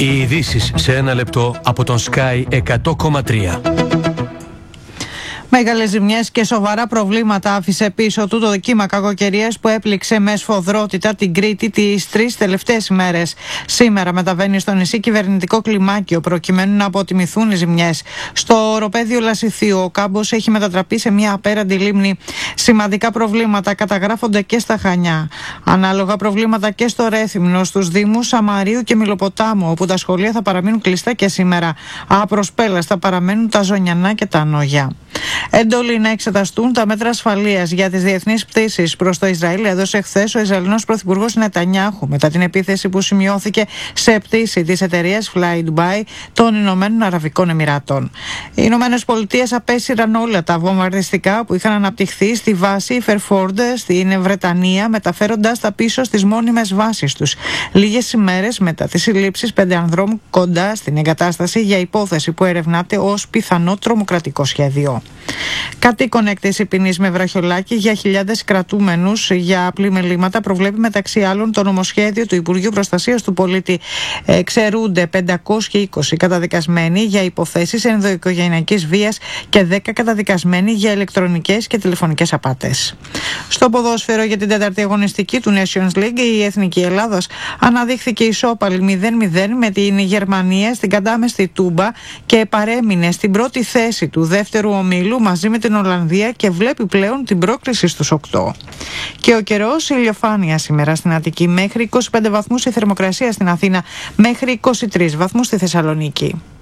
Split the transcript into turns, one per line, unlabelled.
Οι ειδήσεις σε ένα λεπτό από τον Sky 100,3.
Μεγάλες ζημιές και σοβαρά προβλήματα άφησε πίσω του το κύμα κακοκαιρίας που έπληξε με σφοδρότητα την Κρήτη τις 3 τελευταίες ημέρες. Σήμερα μεταβαίνει στο νησί κυβερνητικό κλιμάκιο προκειμένου να αποτιμηθούν οι ζημιές. Στο οροπέδιο Λασιθίου ο κάμπος έχει μετατραπεί σε μια απέραντη λίμνη. Σημαντικά προβλήματα καταγράφονται και στα Χανιά. Ανάλογα προβλήματα και στο Ρέθυμνο, στους δήμους Σαμαρίου και Μιλοποτάμου, όπου τα σχολεία θα παραμείνουν κλειστά και σήμερα. Απροσπέλαστα παραμένουν τα Ζωνιανά και τα Νόγια. Εντολή να εξεταστούν τα μέτρα ασφαλείας για τις διεθνείς πτήσεις προς το Ισραήλ έδωσε χθες ο Ισραηλινός Πρωθυπουργός Νετανιάχου μετά την επίθεση που σημειώθηκε σε πτήση της εταιρείας Fly Dubai των Ηνωμένων Αραβικών Εμιράτων. Οι Ηνωμένες Πολιτείες απέσυραν όλα τα βομβαρδιστικά που είχαν αναπτυχθεί στη βάση Fairford στην Βρετανία, μεταφέροντας τα πίσω στις μόνιμες βάσεις τους. Λίγες ημέρες μετά τις συλλήψεις 5 ανδρών κοντά στην εγκατάσταση για υπόθεση που ερευνάται ως πιθανό τρομοκρατικό σχέδιο. Κατοίκον έκτηση ποινής με βραχιολάκι για χιλιάδες κρατούμενους για απλή μελήματα προβλέπει μεταξύ άλλων το νομοσχέδιο του Υπουργείου Προστασίας του Πολίτη. Εξαιρούνται 520 καταδικασμένοι για υποθέσεις ενδοοικογενειακής βίας και 10 καταδικασμένοι για ηλεκτρονικές και τηλεφωνικές απάτες. Στο ποδόσφαιρο για την τέταρτη αγωνιστική του Nations League η Εθνική Ελλάδος αναδείχθηκε ισόπαλη 0-0 με την Γερμανία στην κατάμεστη Τούμπα και παρέμεινε στην πρώτη θέση του δεύτερου ομίλου μαζί με την Ολλανδία και βλέπει πλέον την πρόκριση στους 8. Και ο καιρός, ηλιοφάνεια σήμερα στην Αττική, μέχρι 25 βαθμούς η θερμοκρασία στην Αθήνα, μέχρι 23 βαθμούς στη Θεσσαλονίκη.